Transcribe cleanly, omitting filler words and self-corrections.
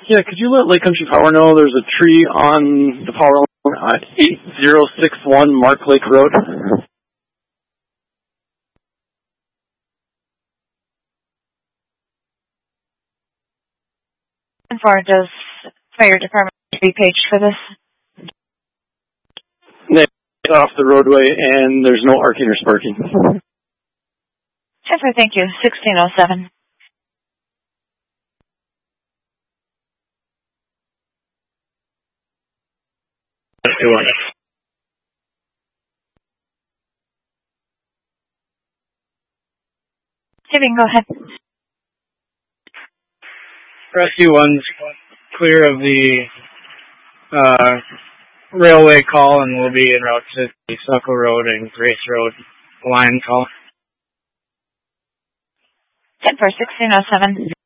Yeah, could you let Lake Country Power know there's a tree on the power line at 8061 Mark Lake Road? And for does fire department be paged for this? It's off the roadway and there's no arcing or sparking. Jennifer, thank you. 1607. Steven, go ahead. Rescue 1's clear of the railway call and will be en route to the Suckle Road and Grace Road line call. 10 for 1607.